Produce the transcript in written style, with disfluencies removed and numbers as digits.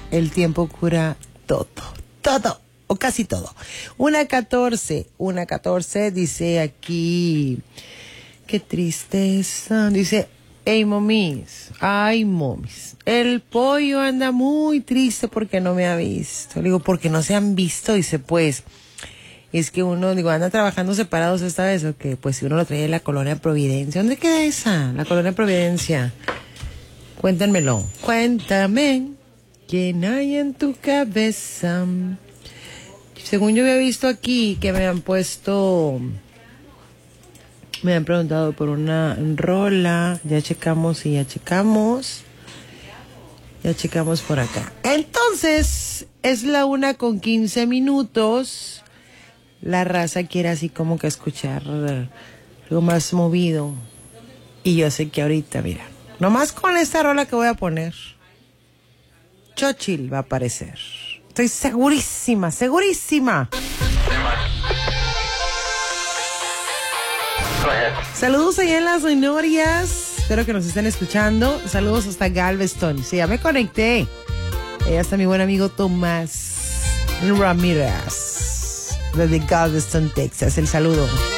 El tiempo cura todo, todo, o casi todo. 1:14 dice aquí, qué tristeza, dice, hey momis, ay momis, el pollo anda muy triste porque no me ha visto. Le digo, porque no se han visto, dice, pues, es que uno, digo, anda trabajando separados esta vez, o que pues si uno lo trae de la colonia Providencia. ¿Dónde queda esa? La colonia Providencia. Cuéntenmelo. Cuéntame, ¿quién hay en tu cabeza? Según yo había visto aquí que me han preguntado por una rola. Ya checamos por acá. Entonces, es la 1:15. La raza quiere así como que escuchar algo más movido. Y yo sé que ahorita, mira, nomás con esta rola que voy a poner, Xochitl va a aparecer. Estoy segurísima. Saludos allá en las Norias. Espero que nos estén escuchando. Saludos hasta Galveston. Sí, ya me conecté. Allá está mi buen amigo Tomás Ramírez, desde Galveston, Texas. El saludo.